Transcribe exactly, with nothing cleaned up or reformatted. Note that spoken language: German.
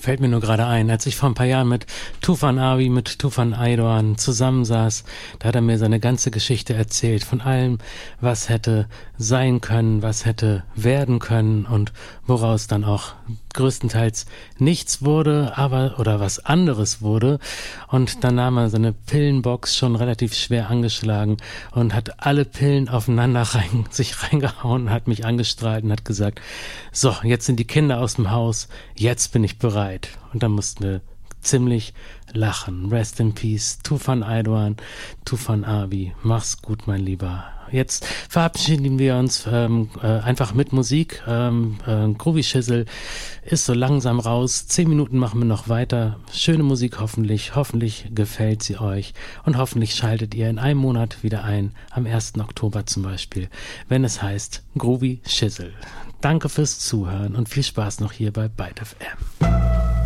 Fällt mir nur gerade ein, als ich vor ein paar Jahren mit Tufan Abi, mit Tufan Aydoğan zusammensaß, da hat er mir seine ganze Geschichte erzählt, von allem, was hätte sein können, was hätte werden können und woraus dann auch größtenteils nichts wurde, aber oder was anderes wurde. Und dann nahm er seine Pillenbox schon relativ schwer angeschlagen und hat alle Pillen aufeinander rein, sich reingehauen, hat mich angestrahlt und hat gesagt, so, jetzt sind die Kinder aus dem Haus, jetzt bin ich bereit. Und dann mussten wir ziemlich lachen. Rest in Peace, Tufan Aydoğan, Tufan Abi. Mach's gut, mein Lieber. Jetzt verabschieden wir uns ähm, äh, einfach mit Musik. Ähm, äh, Groovy Schissel ist so langsam raus. Zehn Minuten machen wir noch weiter. Schöne Musik hoffentlich. Hoffentlich gefällt sie euch. Und hoffentlich schaltet ihr in einem Monat wieder ein. Am ersten Oktober zum Beispiel. Wenn es heißt Groovy Schissel. Danke fürs Zuhören und viel Spaß noch hier bei Byte F M.